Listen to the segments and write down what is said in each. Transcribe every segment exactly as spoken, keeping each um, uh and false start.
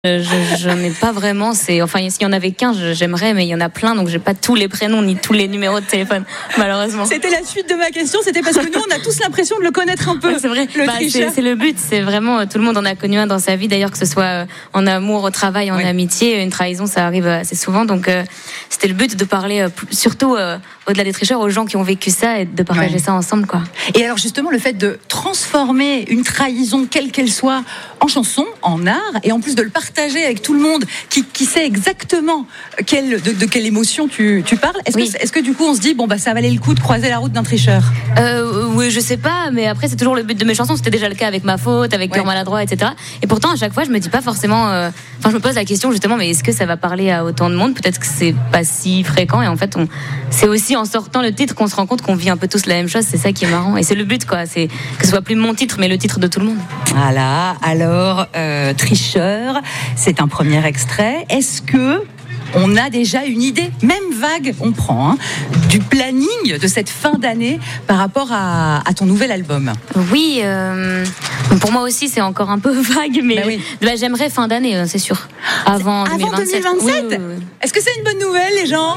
Je, je n'en ai pas vraiment. C'est, enfin, s'il y en avait qu'un, j'aimerais, mais il y en a plein, donc j'ai pas tous les prénoms ni tous les numéros de téléphone, malheureusement. C'était la suite de ma question. C'était parce que nous, on a tous l'impression de le connaître un peu. Ouais, c'est vrai. Le bah, c'est, c'est le but. C'est vraiment tout le monde en a connu un dans sa vie. D'ailleurs, que ce soit en amour, au travail, en ouais. amitié, une trahison, ça arrive assez souvent. Donc, euh, c'était le but de parler, euh, surtout euh, au-delà des tricheurs, aux gens qui ont vécu ça et de partager ouais. ça ensemble, quoi. Et alors, justement, le fait de transformer une trahison, quelle qu'elle soit, en chanson, en art, et en plus de le partager avec tout le monde qui, qui sait exactement quelle, de, de quelle émotion tu, tu parles. Est-ce, oui. que, est-ce que du coup on se dit bon bah ça valait le coup de croiser la route d'un tricheur? euh, Oui, je sais pas, mais après c'est toujours le but de mes chansons. C'était déjà le cas avec Ma Faute, avec Cœur ouais. maladroit, et cetera. Et pourtant à chaque fois je me dis pas forcément. Enfin euh, je me pose la question justement, mais est-ce que ça va parler à autant de monde? Peut-être que c'est pas si fréquent. Et en fait on, c'est aussi en sortant le titre qu'on se rend compte qu'on vit un peu tous la même chose. C'est ça qui est marrant. Et c'est le but quoi. C'est que ce soit plus mon titre, mais le titre de tout le monde. Voilà. Alors euh, tricheur, c'est un premier extrait. Est-ce que on a déjà une idée, même vague, on prend, hein, du planning de cette fin d'année par rapport à, à ton nouvel album? Oui, euh, pour moi aussi c'est encore un peu vague, mais bah oui. bah, j'aimerais fin d'année, c'est sûr. Avant, Avant deux mille vingt-sept. deux mille vingt-sept oui, oui, oui. Est-ce que c'est une bonne nouvelle, les gens?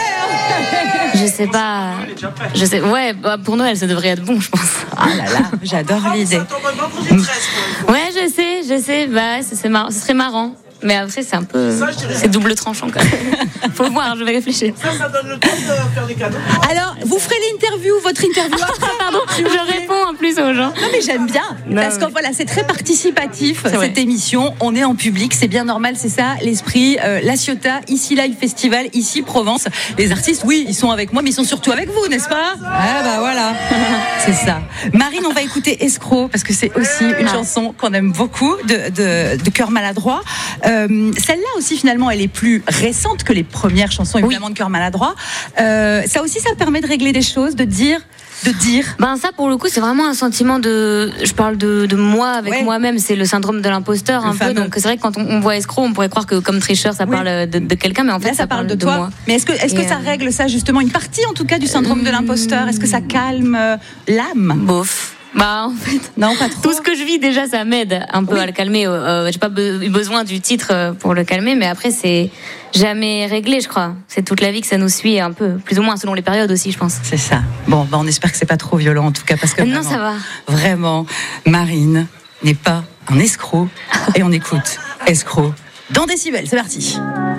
Ouais. Je sais pas. Je sais. Ouais, bah, pour Noël, ça devrait être bon, je pense. Ah là là, j'adore l'idée. Ouais, je sais, je sais. Bah, c'est, c'est marrant. Ce serait marrant. Mais après, c'est un peu. C'est double tranchant, quand même. Faut voir, je vais réfléchir. Ça, ça donne le temps de faire des cadeaux. Alors, vous ferez l'interview, votre interview. Ah, pardon, je réponds en plus aux gens. Non, mais j'aime bien. Non, parce que mais... voilà, c'est très participatif, c'est cette vrai. émission. On est en public, c'est bien normal, c'est ça, l'esprit. Euh, La Ciotat, ici Live Festival, ici Provence. Les artistes, oui, ils sont avec moi, mais ils sont surtout avec vous, n'est-ce pas? Ah, bah voilà. C'est ça. Marine, on va écouter Escroc, parce que c'est aussi une ah. chanson qu'on aime beaucoup, de, de, de Cœur maladroit. Euh, celle-là aussi finalement elle est plus récente que les premières chansons évidemment oui. de Cœur maladroit. Euh, ça aussi ça permet de régler des choses, de dire, de dire. Ben ça pour le coup c'est vraiment un sentiment de, je parle de, de moi avec ouais. moi-même, c'est le syndrome de l'imposteur le un fameux. peu. Donc c'est vrai que quand on, on voit Escroc on pourrait croire que comme tricheur ça oui. parle de, de quelqu'un, mais en fait Là, ça, ça parle de, de toi. Moi. Mais est-ce que est-ce Et que ça euh... règle ça justement, une partie en tout cas du syndrome euh... de l'imposteur? Est-ce que ça calme euh, l'âme? Bof. Bah en fait, non, pas trop. Tout ce que je vis déjà, ça m'aide un peu oui. à le calmer. Euh, j'ai pas be- besoin du titre pour le calmer, mais après c'est jamais réglé, je crois. C'est toute la vie que ça nous suit, un peu, plus ou moins selon les périodes aussi, je pense. C'est ça. Bon, bah on espère que c'est pas trop violent en tout cas, parce que non, vraiment, ça va. Vraiment, Marine n'est pas un escroc et on écoute Escroc dans Décibel. C'est parti.